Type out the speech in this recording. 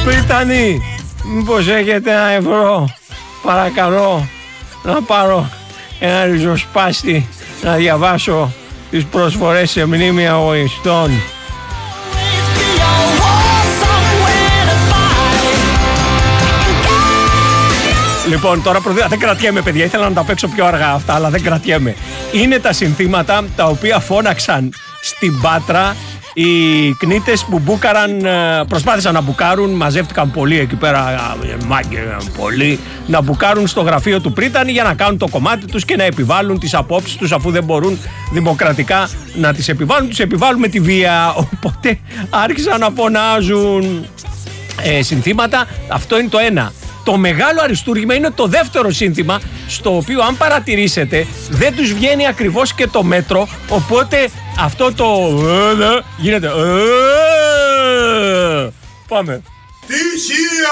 Πρίτανη, μήπως έχετε €1? Παρακαλώ να πάρω ένα ριζοσπάστη να διαβάσω τις προσφορές σε μνήμη αγωνιστών. Λοιπόν, τώρα δεν κρατιέμαι, παιδιά. Ήθελα να τα παίξω πιο αργά αυτά, αλλά δεν κρατιέμαι. Είναι τα συνθήματα τα οποία φώναξαν στην Πάτρα οι κνήτες που μπούκαραν, προσπάθησαν να μπουκάρουν, μαζεύτηκαν πολλοί εκεί πέρα, πολλοί, να μπουκάρουν στο γραφείο του Πρίτανη για να κάνουν το κομμάτι τους και να επιβάλλουν τις απόψεις τους, αφού δεν μπορούν δημοκρατικά να τις επιβάλλουν, τους επιβάλλουν με τη βία. Οπότε άρχισαν να φωνάζουν συνθήματα. Αυτό είναι το ένα. Το μεγάλο αριστούργημα είναι το δεύτερο σύνθημα, στο οποίο αν παρατηρήσετε δεν τους βγαίνει ακριβώς και το μέτρο, οπότε αυτό το γίνεται. Πάμε.